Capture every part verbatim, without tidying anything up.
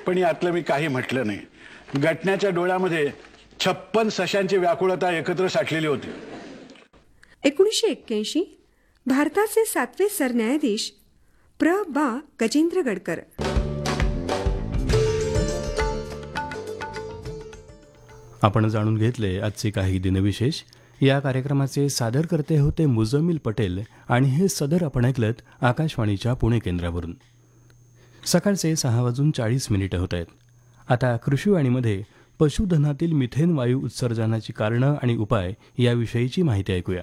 लहानपणी आतलं मी काही म्हटलं नाही. गटण्याच्या डोळ्यामध्ये छप्पन सशांची व्याकुळता एकत्र साठलेली होती. एकोणीसशे एक्क्याऐंशी भारताचे सातवे सरन्यायाधीश प्र बा गजेंद्र गडकर. आपण जाणून घेतले आजचे काही दिनविशेष. या कार्यक्रमाचे सादरकर्ते होते मुजम्मिल पटेल आणि हे सदर आपण ऐकलत आकाशवाणीच्या पुणे केंद्रावरून. सकाळचे सहा वाजून चाळीस मिनिटं होत आहेत. आता कृषीवाणीमध्ये पशुधनातील मिथेन वायू उत्सर्जनाची कारणं आणि उपाय याविषयीची माहिती ऐकूया.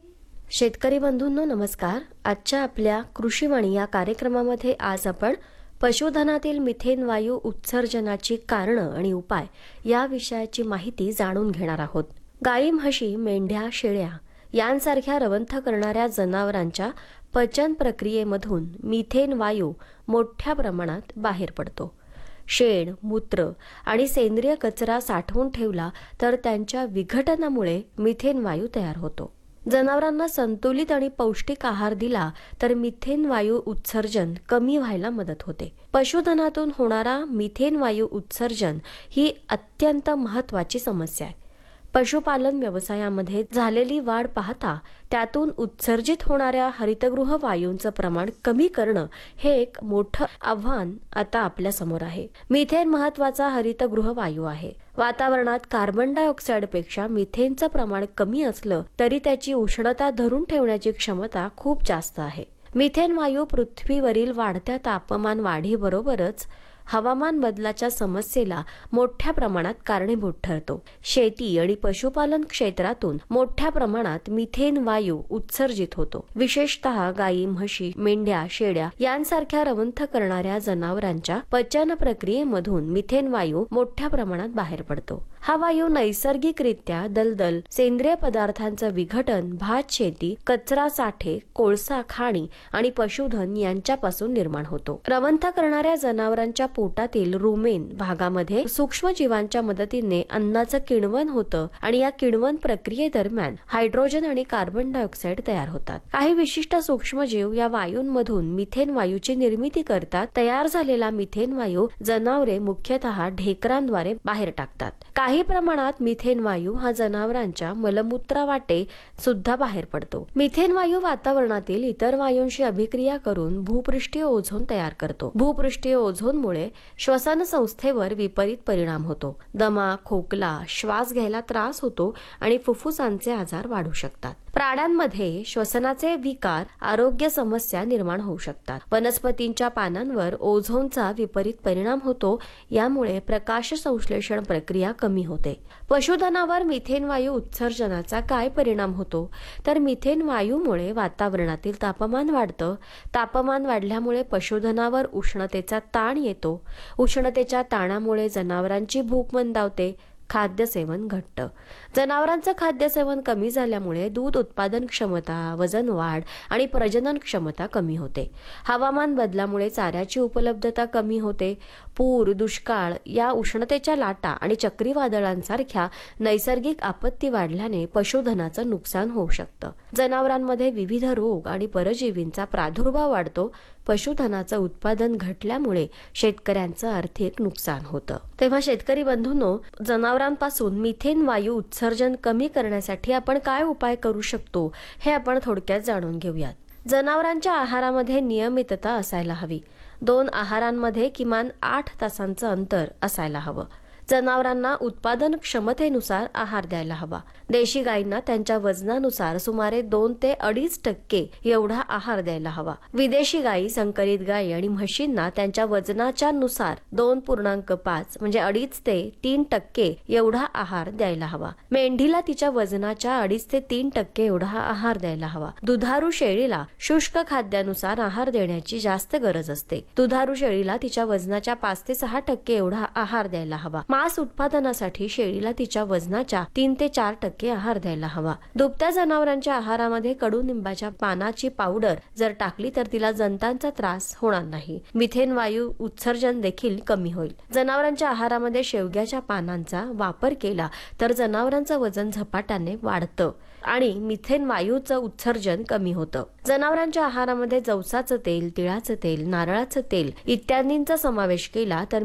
शेतकरी बंधूंनो नमस्कार. आजच्या आपल्या कृषीवाणी या कार्यक्रमामध्ये आज आपण पशुधनातील मिथेन वायू उत्सर्जनाची कारणं आणि उपाय या विषयाची माहिती जाणून घेणार आहोत. गाई, म्हशी, मेंढ्या, शेळ्या यांसारख्या रवंथ करणाऱ्या जनावरांच्या पचन प्रक्रियेमधून मिथेन वायू मोठ्या प्रमाणात बाहेर पडतो. शेण, मूत्र आणि सेंद्रिय कचरा साठवून ठेवला तर त्यांच्या विघटनामुळे मिथेन वायू तयार होतो. जनावरांना संतुलित आणि पौष्टिक आहार दिला तर मिथेन वायू उत्सर्जन कमी व्हायला मदत होते. पशुधनातून होणारा मिथेन वायू उत्सर्जन ही अत्यंत महत्त्वाची समस्या आहे. पशुपालन व्यवसायामध्ये झालेली वाढ पाहता त्यातून उत्सर्जित होणाऱ्या हरितगृह वायूंचं प्रमाण कमी करणं हे एक मोठं आव्हान आता आपल्या समोर आहे. मिथेन महत्त्वाचा हरितगृह वायू आहे. वातावरणात कार्बन डायऑक्साईडपेक्षा मिथेनचं प्रमाण कमी असलं तरी त्याची उष्णता धरून ठेवण्याची क्षमता खूप जास्त आहे. मिथेन वायू पृथ्वीवरील वाढत्या तापमान वाढीबरोबरच हवामान बदलाच्या समस्येला मोठ्या प्रमाणात कारणीभूत ठरतो. शेती आणि पशुपालन क्षेत्रातून मोठ्या प्रमाणात मिथेन वायू उत्सर्जित होतो. विशेषतः गायी, म्हशी, मेंढ्या, शेळ्या यांसारख्या रवंथ करणाऱ्या जनावरांच्या पचन प्रक्रियेमधून मिथेन वायू मोठ्या प्रमाणात बाहेर पडतो. हा वायू नैसर्गिकरित्या दलदल, सेंद्रिय पदार्थांचं विघटन, भात शेती, कचरा साठे, कोळसा खाणी आणि पशुधन यांच्यापासून निर्माण होतो. रवंथ करणाऱ्या जनावरांच्या पोटातील रुमेन भागामध्ये सूक्ष्मजीवांच्या मदतीने अन्नाचं किण्वन होतं आणि या किण्वन प्रक्रियेदरम्यान हायड्रोजन आणि कार्बन डायऑक्साईड तयार होतात. काही विशिष्ट सूक्ष्मजीव या वायूंमधून मिथेन वायूची निर्मिती करतात. तयार झालेला मिथेन वायू जनावरे मुख्यतः ढेकरांद्वारे बाहेर टाकतात. काही प्रमाणात मिथेन वायू हा जनावरांच्या मलमूत्रावाटे सुद्धा बाहेर पडतो. मिथेन वायू वातावरणातील इतर वायूंशी अभिक्रिया करून भूपृष्ठीय ओझोन तयार करतो. भूपृष्ठीय ओझोनमुळे श्वसन संस्थेवर विपरीत परिणाम होतो. दमा, खोकला, श्वास घ्यायला त्रास होतो आणि फुफ्फुसांचे आजार वाढू शकतात. प्राण्यांमध्ये श्वसनाचे विकार, आरोग्य समस्या निर्माण होऊ शकतात. वनस्पतींच्या पानांवर ओझोनचा विपरीत परिणाम होतो. यामुळे प्रकाश संश्लेषण प्रक्रिया कमी होते. पशुधनावर मिथेन वायू उत्सर्जनाचा काय परिणाम होतो तर मिथेन वायूमुळे वातावरणातील तापमान वाढतं. तापमान वाढल्यामुळे पशुधनावर उष्णतेचा ताण येतो. उष्णतेच्या ताणामुळे जनावरांची भूक मंदावते. खाद्य सेवन घटतं. जनावरांचं खाद्य सेवन कमी झाल्यामुळे दूध उत्पादन क्षमता, वजन वाढ आणि प्रजनन क्षमता कमी होते. हवामान बदलामुळे चाऱ्याची उपलब्धता कमी होते. पूर, दुष्काळ या उष्णतेच्या लाटा आणि चक्रीवादळांसारख्या नैसर्गिक आपत्ती वाढल्याने पशुधनाचं नुकसान होऊ शकतं. जनावरांमध्ये विविध रोग आणि परजीवींचा प्रादुर्भाव वाढतो. पशुधनाचं उत्पादन घटल्यामुळे शेतकऱ्यांचं आर्थिक नुकसान होतं. तेव्हा शेतकरी बंधूंनो, जनावरांपासून मिथेन वायू उत्सर्जन कमी करण्यासाठी आपण काय उपाय करू शकतो हे आपण थोडक्यात जाणून घेऊयात. जनावरांच्या आहारामध्ये नियमितता असायला हवी. दोन आहारांमध्ये किमान आठ तासांचं अंतर असायला हवं. जनावरांना उत्पादन क्षमतेनुसार आहार द्यायला हवा. देशी गायींना त्यांच्या वजनानुसार सुमारे दोन ते अडीच टक्के एवढा आहार द्यायला हवा. विदेशी गायी, संकरित गायी आणि म्हशींना त्यांच्या वजनाच्या नुसार दोन पूर्णांक पाच म्हणजे अडीच ते तीन टक्के एवढा आहार द्यायला हवा. मेंढीला तिच्या वजनाच्या अडीच ते तीन टक्के एवढा आहार द्यायला हवा. दुधारू शेळीला शुष्क खाद्यानुसार आहार देण्याची जास्त गरज असते. दुधारू शेळीला तिच्या वजनाच्या पाच ते सहा टक्के एवढा आहार द्यायला हवा. मांस उत्पादनासाठी शेळीला तिच्या वजनाच्या तीन ते चार टक्के आहार द्यायला हवा. दुभत्या जनावरांच्या आहारामध्ये कडुनिंबाच्या पानाची पावडर जर टाकली तर तिला जंतांचा त्रास होणार नाही. मिथेन वायू उत्सर्जन देखील कमी होईल. जनावरांच्या आहारामध्ये शेवग्याच्या पानांचा वापर केला तर जनावरांचं वजन झपाट्याने वाढतं आणि मिथेन वायूचं उत्सर्जन कमी होतं. जनावरांच्या आहारामध्ये जवसाचं तेल, तिळाचं तेल, नारळाचं तेल इत्यादींचा समावेश केला तर